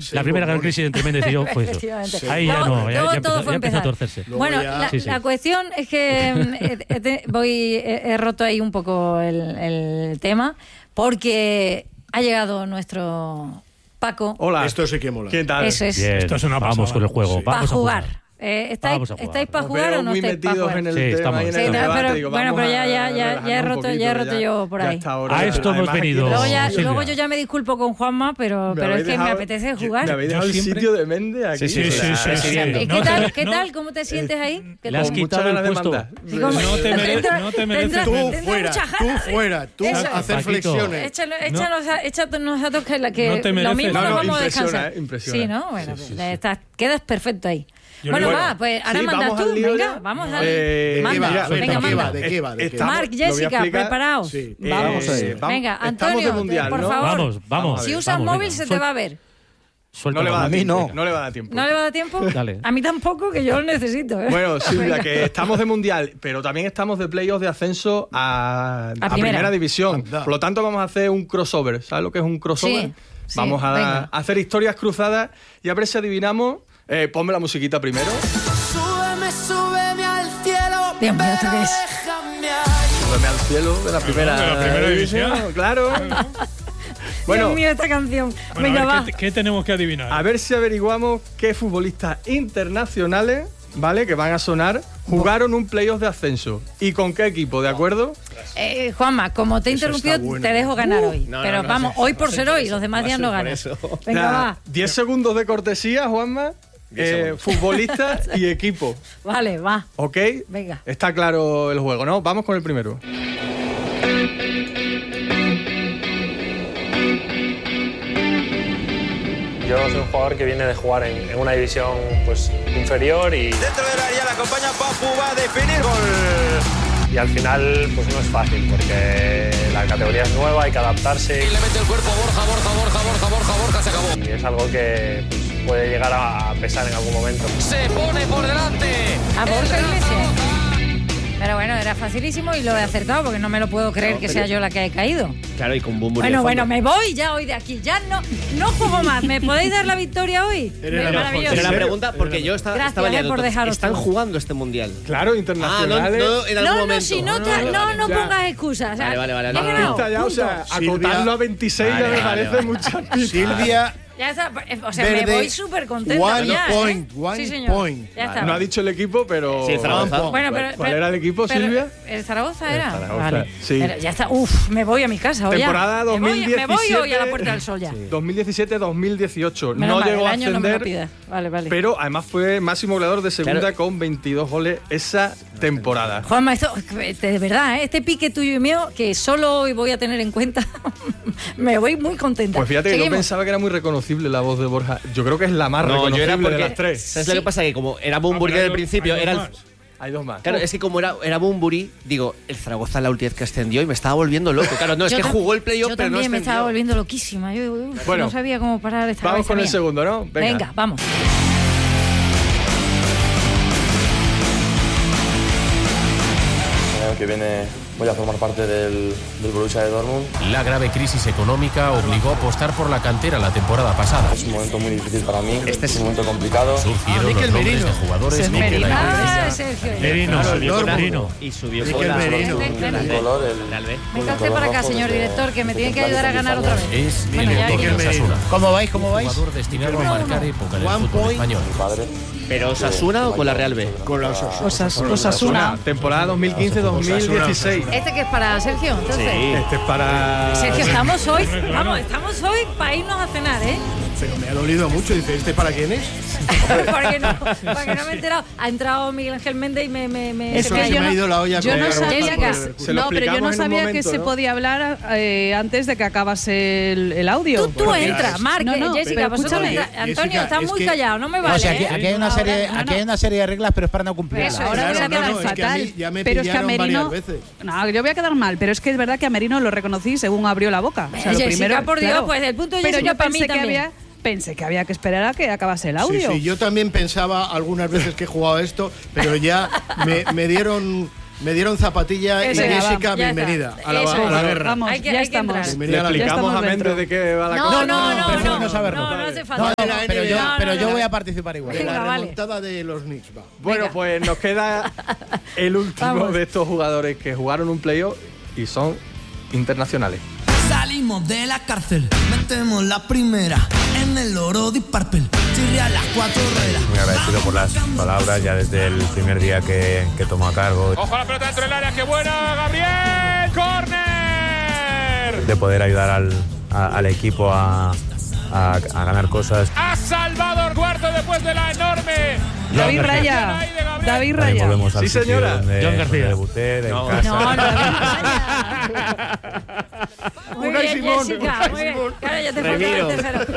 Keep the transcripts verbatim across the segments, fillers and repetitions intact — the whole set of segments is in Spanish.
la primera gran crisis entre Méndez y yo fue eso. Sí. Ahí ya no, ya, ya, empezó, ya empezó a torcerse. Bueno, la, sí, sí. la cuestión es que eh, eh, voy he, he roto ahí un poco el, el tema, porque ha llegado nuestro Paco. Hola. Esto sí que mola. ¿Qué tal? Eso es. Bien. Esto es una Vamos con el juego. Sí. Vamos para jugar. A jugar. Eh, ¿Estáis, ¿Estáis para jugar o no muy estáis para jugar? En el sí, tema estamos. Y en sí, el no, debate, pero, digo, bueno, pero ya, ya, ya, ya he roto, poquito, ya he roto ya, yo por ahí. Ahora, a esto hemos venido. Luego, ya, Silvia. luego yo ya me disculpo con Juanma, pero, pero es que dejado, me apetece jugar. Me habéis dejado el sitio de Méndez aquí. Sí, sí, sí. sí, sí, sí. ¿Qué No tal? te, ¿Qué no, tal? ¿Cómo te sientes ahí? Le has quitado el puesto. No te mereces. No te mereces. Tú fuera, tú fuera, tú hacer flexiones. Échanos a tocar la que lo mismo nos vamos a descansar. Sí, ¿no? Bueno, quedas perfecto ahí. Bueno, va, pues ahora mandas tú, venga, vamos a ver. Manda, venga, manda. ¿De qué va? ¿De qué va? Marc, Jessica, preparaos. Vamos a ir. Venga, Antonio, por favor. Vamos, vamos. Si usas móvil se te va a ver. No le va a dar tiempo. No le va a dar tiempo. ¿No le va a dar tiempo? Dale. A mí tampoco, que yo lo necesito. ¿eh? Bueno, Silvia, que estamos de mundial, pero también estamos de playoffs de ascenso a, a, a primera. primera división. Anda. Por lo tanto, vamos a hacer un crossover. ¿Sabes lo que es un crossover? Sí, vamos sí, a, venga. a hacer historias cruzadas y a ver si adivinamos. Eh, ponme la musiquita primero. Súbeme, súbeme al cielo. Dios mío, ¿esto qué es? Súbeme al cielo de la primera, de la primera división. división. Claro. Bueno, Dios mío, esta canción. Bueno, Venga, a ver, va. ¿qué, ¿qué tenemos que adivinar? a ver si averiguamos qué futbolistas internacionales, ¿vale? Que van a sonar, jugaron un playoff de ascenso. ¿Y con qué equipo, de acuerdo? Eh, Juanma, como te he Eso interrumpido, está bueno. te dejo ganar Uh, hoy. no, Pero no, no, vamos, sí, hoy va por a ser ser por hoy, eso, los demás va a días ser no por ganas. eso. Venga, Ya, va. diez segundos de cortesía, Juanma. Eh, futbolista y equipo. Vale, va. ¿Ok? Venga. Está claro el juego, ¿no? Vamos con el primero. Yo soy un jugador que viene de jugar en, en una división pues inferior y, Dentro del área la acompaña Papu, va a definir gol. y al final pues no es fácil porque la categoría es nueva, hay que adaptarse Y le mete el cuerpo Borja, Borja, Borja, Borja, Borja, Borja, se acabó. y es algo que pues, puede llegar a pesar en algún momento. Se pone por delante. A Borja Iglesias. Pero bueno, era facilísimo y lo he acertado porque no me lo puedo creer que sea yo la que he caído. Claro, y con Bumburi. Bueno, bueno, me voy ya hoy de aquí. Ya no, no juego más. ¿Me podéis dar la victoria hoy? Era la Maravilloso. Pero la pregunta, porque yo estaba, Gracias, estaba eh, liado. por dejaros ¿Están todo. jugando este mundial? Claro, Ah, no, internacionales. no en algún No, no, momento. si no, te, vale, no, vale. no ya. pongas excusas. O sea, Vale, vale, vale, he no, no, ganado, Está ya, o punto. sea, Silvia- acotarlo a veintiséis Vale, ya me vale, parece vale. mucha pista. Silvia, Ya está, o sea, me Verde, voy súper contenta one ya, point, ¿eh? one Sí, señor. point. Ya está. No ha dicho el equipo, pero... Sí, el Zaragoza. Bueno, pero, ¿Cuál pero- era el equipo, pero- Silvia? ¿El Zaragoza era? Zaragoza, Vale. sí. Pero ya está. Uf, me voy a mi casa hoy. Temporada ya. Me voy- dos mil diecisiete. Me voy hoy a la Puerta del Sol ya. dos mil diecisiete dos mil dieciocho. Menos No mal, llegó el a año no me lo ascender, pidas. Vale, vale. pero además fue máximo goleador de segunda Claro. con veintidós goles esa temporada. Juanma, esto, de verdad, ¿eh? Este pique tuyo y mío, que solo hoy voy a tener en cuenta, me voy muy contenta. Pues fíjate que yo Seguimos. pensaba que era muy reconocible la voz de Borja. Yo creo que es la más No, yo reconocible era porque. de las tres. ¿Sabes lo que pasa? Que como era Bumburi Ah, pero hay del dos- principio, hay era dos el. más. Hay dos más. Claro, es que como era, era Bumburi, digo, el Zaragoza la última vez que ascendió y me estaba volviendo loco. Claro, no, es Yo que tam- jugó el playoff, Yo pero no también me ascendió. estaba volviendo loquísima. Yo uf, Bueno, no sabía cómo parar esta Vamos cabeza con el mía. segundo, ¿no? Venga, vamos. El año que viene voy a formar parte del, del Borussia de Dortmund. La grave crisis económica obligó a apostar por la cantera la temporada pasada. Es un momento muy difícil para mí, Este es un momento complicado. Surgieron los nombres de jugadores Mikel Ah, Arteta, Sergio. Merino, Dortmund. Merino. Y subió Mikel con la- Merino. con la- El color, el, Venga usted para acá, señor director, que me tiene que ayudar a ganar otra vez. es Bueno, el ya autor que- de Osasuna. ¿Cómo vais? ¿Cómo vais? Jugador destinado a marcar época en el One fútbol point. español. mi padre. ¿Pero Osasuna o con la Real B? Con la Osasuna. Osasuna. Temporada dos mil quince dos mil dieciséis. Este que es para Sergio, entonces. Este es para... Sergio, estamos hoy, vamos, estamos hoy para irnos a cenar, ¿eh? Pero me ha dolido mucho. Dice, ¿este para quién es? Porque no, porque no me he enterado. Ha entrado Miguel Ángel Méndez y me... me, me Eso se me que ha se ido. me ha ido la olla. Yo con no el- sabía Jessica. que, Se lo no, pero yo explicamos no en un sabía momento, que se ¿no? podía hablar eh, antes de que acabase el, el audio. Tú, tú Porque- entra, Marc, No, no, Jessica, pero vosotros escúchame. entra. Antonio, Jessica, estás es muy que- callado, no me vale. No, o sea, aquí, ¿eh? aquí hay una serie, no, aquí no. hay una serie de reglas, pero es para no cumplirlas. Eso, Ahora eso, voy a no, quedar no, es que a fatal. mí ya me pero es que a pillaron Merino. varias veces. No, yo voy a quedar mal, pero es que es verdad que a Merino lo reconocí según abrió la boca. O sea, lo Jessica, primero, por Dios, claro. pues el punto de Pero Jessica yo para mí pensé que también. había. Pensé que había que esperar a que acabase el audio. Sí, sí, yo también pensaba algunas veces que he jugado esto, pero ya me, me dieron Me dieron zapatilla y Eso, Jessica, ya bienvenida está. a la, Eso a la es. guerra. Vamos, Hay que- ya hay que estamos. entrar. Le explicamos a Méndez de qué va la No, cosa. no, no, prefiero no, no saberlo. no, no hace No, falta. no, pero yo, No, no, pero no, yo no. voy a participar igual. De la Venga, vale. remontada de los Knicks, va. Bueno, Venga. pues nos queda el último Vamos. de estos jugadores que jugaron un playoff y son internacionales. Salimos de la cárcel, metemos la primera en el oro de Purple, chirria las cuatro ruedas. Muy agradecido por las palabras ya desde el primer día que, que tomó a cargo. Ojo a la pelota dentro del área, qué buena, Gabriel, córner. De poder ayudar al, a- al equipo a, a, a ganar cosas. Ha salvado Duarte después de la enorme. David Raya. David Raya. También volvemos al Sí, sitio señora. donde, John García. donde debuté, de No. casa. No, no, Muy Unai bien, Simón, Jessica. Unai Muy bien. Simón. Claro, ya te falta Remiro. el tercero.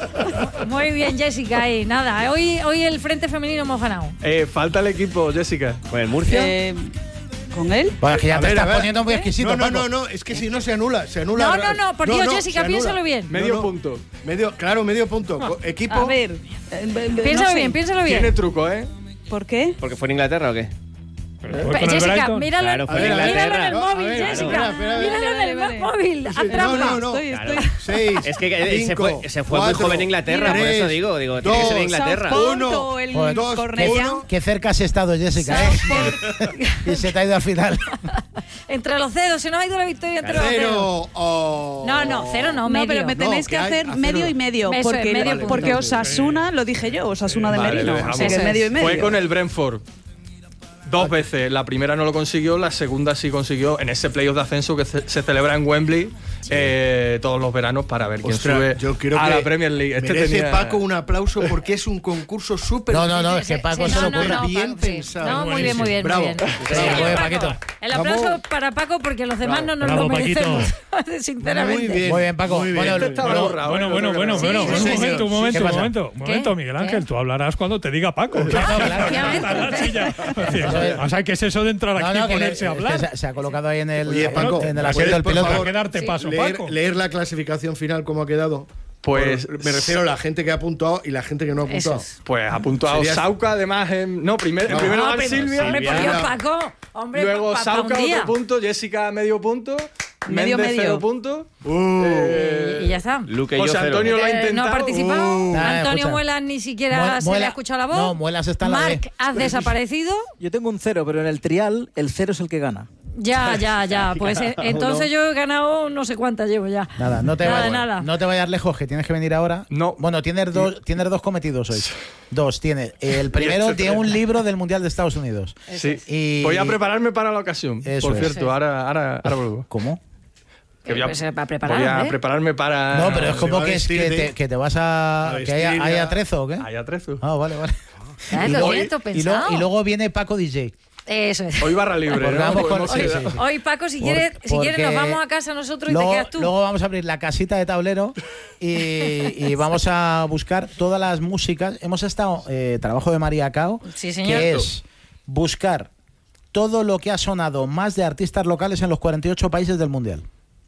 Muy bien, Jessica. Y nada, hoy, hoy el frente femenino hemos ganado. Eh, falta el equipo, Jessica. ¿Con el Murcia? Eh, ¿Con él? Pues que ya A te ver, a estás ver. poniendo muy exquisito, No, no, Paco. no, no, es que si no se anula, se anula. No, no, no, por Dios, Jessica, se anula. piénsalo bien. Medio No, no. punto. Medio, claro, medio punto. Co- Equipo. A ver. eh, eh, no Piénsalo sé. bien, piénsalo bien. Tiene truco, ¿eh? ¿Por qué? ¿Porque fue en Inglaterra o qué? Pe- Jessica, míralo, Claro, fue míralo, en míralo en Inglaterra. el No, a móvil, ver, Jessica. espera, espera, Míralo vale, en el vale. móvil. Sí, Atrapa. no, no, no. Estoy, estoy. Seis. Es que eh, se cinco, fue, se fue muy cuatro, joven Inglaterra, por tres, eso digo, digo, tiene que ser dos, Inglaterra. Southport Uno, o el Joder, dos, Cornellá. uno. Qué cerca has estado, Jessica, ¿eh? Y se te ha ido al final. Entre los dedos, se nos ha ido la victoria entre los dedos. Cero. Oh. No, no, cero no, No, medio. pero me tenéis No, que que hay- hacer hacer medio uno. y medio. Eso es, Porque, medio punto. porque Vale. Osasuna, lo dije yo, Osasuna de Vale, Merino. le O sea dejamos. que medio y medio. Fue con el Brentford. Dos veces. La primera no lo consiguió, la segunda sí consiguió en ese playoff de ascenso que se, se celebra en Wembley eh, todos los veranos para ver quién Ostras, sube yo creo a que la Premier League. Este merece tenía- Paco un aplauso porque es un concurso súper No, no, no, difícil. es que Sí, Paco sí, se no, lo no, ocurre. no, bien Paco, sí. pensado. No, muy bien, muy bien, Bravo. muy bien. Sí, Sí, muy bien, Paco. Paquito. El aplauso Vamos. para Paco porque los demás no nos Bravo, lo merecemos. Muy Sinceramente. bien. Muy bien, Paco. Muy bien. Bueno, Este estaba bueno, borrado, Bueno, ¿eh? bueno, bueno, Sí, bueno, sí, un sí, momento, un ¿Qué momento, un pasa? momento, un momento, ¿Qué? Miguel ¿Qué? Ángel, tú hablarás cuando te diga Paco. Claro, claro. Efectivamente. O sea, ¿qué es eso de entrar No, aquí no, y que le- ponerse a es que hablar? se, se ha colocado ahí en el, Oye, Paco, en el ¿puedes, asiento del por piloto. favor, Hay que darte paso, leer, Paco. leer la clasificación final, cómo ha quedado? Pues Por- me refiero a la gente que ha apuntado y la gente que no ha Eso apuntado. es. Pues ha puntuado Sería- Sauca, además. En, no, primer, en primer No, lugar pero- Silvia. Hombre, por Silvia. Dios, Paco. Hombre, Luego pa- pa- Sauca, un día. otro punto. Jessica, medio punto. Medio, Méndez, medio. cero puntos. Uh. Eh, Y ya está. Luque y yo José cero. Antonio lo ha Eh, intentado. no ha participado. Uh. Nada, Antonio escucha. Muelas ni siquiera Muela- se le ha escuchado la voz. no, Muelas está en la Marc B. has desaparecido. Yo tengo un cero, pero en el trial el cero es el que gana. Ya, ya, ya. Pues eh, entonces yo he ganado no sé cuántas llevo ya. Nada, no te, Nada, vayas, nada. no te vayas lejos, que tienes que venir ahora. No. Bueno, tienes dos, tienes dos cometidos hoy. Dos, tiene. El primero este tiene un tremendo. libro del Mundial de Estados Unidos. Sí. Y- Voy a prepararme para la ocasión. Eso por es. cierto, Sí. ahora, ahora, ahora vuelvo. ¿Cómo? Que voy a, Pues, eh, para preparar, voy a ¿eh? prepararme para. No, pero es se como va a que, es vestir que, de- te, que te vas a... a que hay, vestir hay ya- atrezo, ¿o qué? Hay atrezo. Ah, vale, vale. Ah, y, lo luego, tienes todo y, luego, pensado. y luego viene Paco D J. Eso es. Hoy barra libre. Porque ¿no? vamos con- Podemos sí, ir- sí, sí. Hoy, Paco, si Por- quieres, si quieres nos porque vamos a casa nosotros y luego, te quedas tú. luego vamos a abrir la casita de tablero y, y vamos a buscar todas las músicas. Hemos estado, eh, trabajo de María Cao, Sí, señor. que es buscar todo lo que ha sonado más de artistas locales en los cuarenta y ocho países del Mundial.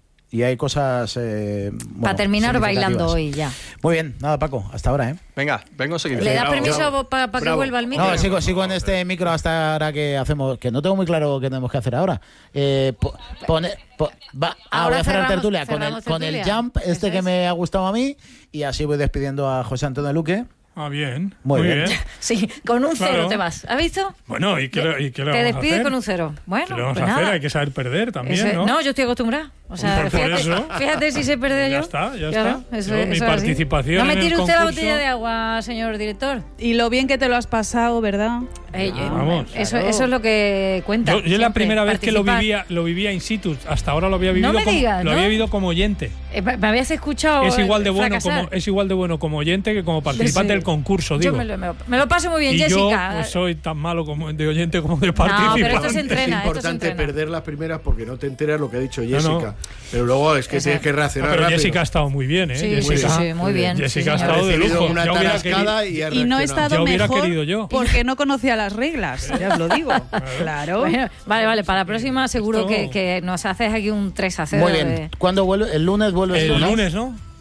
Y hay cosas... Eh, bueno, Para terminar bailando significativas. hoy ya. Muy bien, nada, Paco, hasta ahora, ¿eh? Venga, vengo seguido. ¿Le das Bravo, permiso bravo. para que Bravo. vuelva al micro? No, sigo, sigo en este micro hasta ahora que hacemos, que no tengo muy claro qué tenemos que hacer ahora. Eh, po- pone- po- va, ah, Ahora voy a cerrar cerramos- tertulia con el, cerramos con el tertulia. jump este Eso que es. me ha gustado a mí y así voy despidiendo a José Antonio Luque. Ah, bien. Muy Muy, bien. bien. Sí, con un cero Claro. te vas. ¿Has visto? Bueno, ¿y qué, le- y qué le Te vamos a despides hacer? con un cero. Bueno, ¿Qué le vamos pues a hacer? nada. Hay que saber perder también, Eso es- ¿no? no, yo estoy acostumbrada. O sea, Pues por fíjate, eso. fíjate si sé perder yo. Ya está, ya Claro, está. eso- Yo, mi eso es así. participación No me en el tire usted la concurso- botella de agua, señor director. Y lo bien que te lo has pasado, ¿verdad? Eh, yo- vamos. eso, Claro. eso es lo que cuenta. Yo, yo la siempre, primera vez que lo participar. vivía, lo vivía in situ. Hasta ahora lo había vivido me como, digas, lo ¿no? había vivido como oyente. Eh, me habías escuchado. Es igual de eh, bueno fracasar. como es igual de bueno como oyente que como participante Sí. del concurso, Yo digo. me lo, me lo- me lo paso muy bien, y Jessica. yo pues, soy tan malo como de oyente como de pero participante. esto se entrena, Es esto se importante entrena. perder las primeras porque no te enteras lo que ha dicho No, Jessica. no. Pero luego es que Esa- tienes que Ah, reaccionar pero rápido. Jessica ha estado muy bien, ¿eh? Sí, sí, Jessica, sí, sí, muy bien. Jessica sí, ha señor. estado de recibido lujo. una Ya hubiera tarascada querido- y ha Y no he reaccionado. estado Ya hubiera mejor querido yo. porque no conocía las reglas, ya os lo digo. Claro. Bueno, vale, vale, para la próxima seguro Esto- que, que nos haces aquí un tres a cero. Muy bien. de- ¿Cuándo vuelve? El lunes vuelves El tú, ¿no? lunes, ¿no?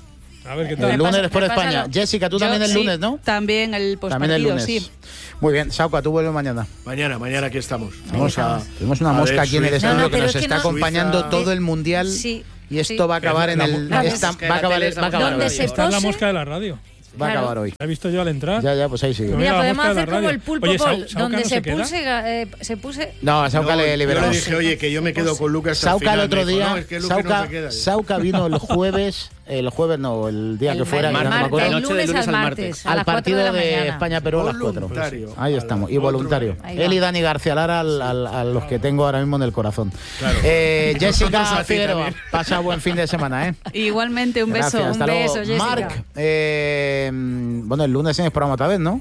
A ver qué tal. El lunes Repasa- después de España. repásalo. Jessica, tú Yo también el sí, lunes, ¿no? También el También el postpartido, lunes. sí. Muy bien. Sauca, tú vuelves mañana. Mañana, mañana aquí estamos. Vamos a, tenemos una a mosca ver aquí en el Suiza. estudio No, no, que pero nos es que está no- acompañando Suiza. todo el mundial. Sí. Y esto sí. va a acabar en La el. mo- esta- es que va a la acabar, tele es va a acabar donde hoy. se Está en la pose- mosca de la radio. Va a Claro. acabar hoy. La he visto yo al entrar. Ya, ya, pues ahí sigue. Mira, Mira, la podemos mosca de la hacer como radio. el pulpo Oye, Sau- Paul, Sauca donde no se, se queda. puse, eh, se puse... No, a Sauca No, le yo le liberamos. dije, oye, que yo me quedo con Lucas hasta el Sauca el final. otro Me dijo, día, no, es que Lucas no Sauca, se queda. Sauca vino el jueves, el jueves no, el día El que fuera, mar- que no me martes, acuerdo. el Noche de lunes lunes al al martes, martes. a Al las cuatro partido de la de mañana. España-Perú a las cuatro. Voluntario. Ahí estamos, y Otro voluntario. Ahí va. Él y Dani García Lara al- al- a los que tengo ahora mismo en el corazón. Claro. Eh, Nosotros Jessica a ti Figueroa, también. pasa buen fin de semana, ¿eh? Igualmente, un beso. Gracias, hasta un luego. beso, Jessica. Marc, eh, bueno, el lunes tienes programa otra vez, ¿no?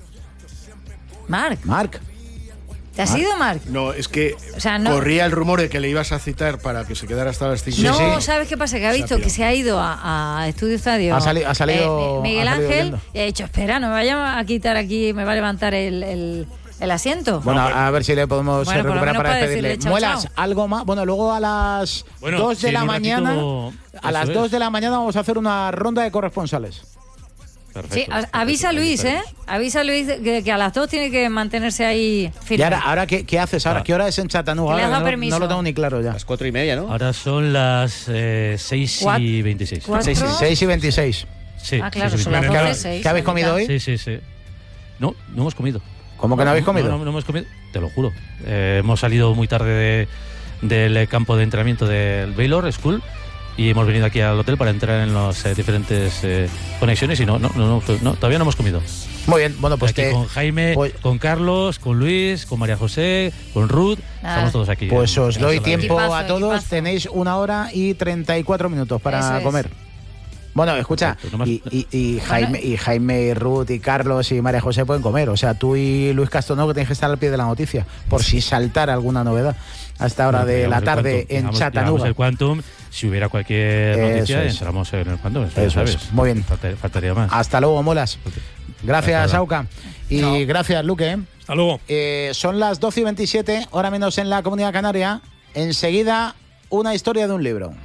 Marc, Marc. ¿te has ido, Marc? No, es que O sea, no- corría el rumor de que le ibas a citar para que se quedara hasta las cinco. No, ¿sabes qué pasa? Que ha Se ha visto que pirado. se ha ido a, a Estudio Estadio. Ha sali- ha salido- eh, Miguel ha salido Ángel yendo. y ha dicho, espera, no me vaya a quitar aquí, me va a levantar el, el, el asiento. Bueno, a ver si le podemos Bueno, eh, por lo recuperar menos para para despedirle. decirle chao, Muelas, chao. algo más. Bueno, luego a las Bueno, dos de sí, la en un mañana. ratito, A las eso dos es. de la mañana vamos a hacer una ronda de corresponsales. Sí, Perfecto, a- perfecto, avisa a ahí Luis, ¿eh? estaremos. Avisa a Luis que, que a las dos tiene que mantenerse ahí Y firme. ahora, ahora ¿qué, qué haces ahora? Ah. ¿Qué hora es en Chattanooga? Que le has Ahora dado no, permiso. no lo tengo ni claro ya. Las cuatro y media, ¿no? Ahora son las eh, seis Cuat- y veintiséis. cuatro. seis, seis y veintiséis. Sí, Ah, claro, seis y son las ¿Qué, veintiséis. doce, habéis- seis. ¿Qué habéis comido hoy? Sí, sí, sí. No, no hemos comido. ¿Cómo que no habéis comido? No, no, no hemos comido, te lo juro. Eh, hemos salido muy tarde de- del campo de entrenamiento del Baylor School y hemos venido aquí al hotel para entrar en las eh, diferentes eh, conexiones y no, no, no, no, no, todavía no hemos comido. Muy bien, bueno, pues Aquí te, con Jaime, pues- con Carlos, con Luis, con María José, con Ruth, Nada. estamos todos aquí. pues en- os en doy esta tiempo Equipazo, a todos. equipazo. Tenéis una hora y treinta y cuatro minutos para Eso es. comer. Bueno, escucha, Perfecto, no más- y, y- y Jaime, y Jaime, y Ruth, y Carlos y María José pueden comer. O sea, tú y Luis Castono que tenéis que estar al pie de la noticia, por si saltara alguna novedad a esta hora Bueno, de llegamos la el tarde Quantum, en llegamos- llegamos Chattanooga. el Quantum, si hubiera cualquier Eso noticia, es. entramos en el Quantum, eso ya Eso es. sabes. Muy bien. Falta- faltaría más. Hasta luego, molas. Gracias, Hasta Sauca. Y gracias, Luque. ¿eh? Hasta luego. Eh, son las doce y veintisiete, hora menos en la Comunidad Canaria. Enseguida, una historia de un libro.